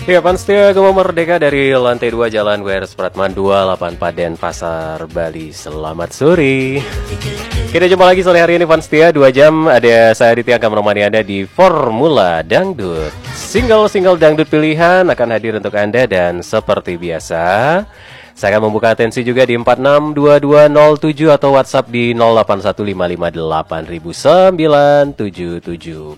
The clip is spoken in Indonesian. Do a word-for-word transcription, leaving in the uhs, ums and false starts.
Ya, Panstia Gema Merdeka dari lantai dua Jalan W R Supratman dua delapan empat Denpasar, Bali. Selamat sore. Kita jumpa lagi sore hari ini Panstia, dua jam ada saya Aditya akan menemani Anda di Formula Dangdut. Single-single dangdut pilihan akan hadir untuk Anda dan seperti biasa saya akan membuka atensi juga di empat enam dua dua nol tujuh atau WhatsApp di nol delapan satu lima lima delapan sembilan sembilan tujuh tujuh.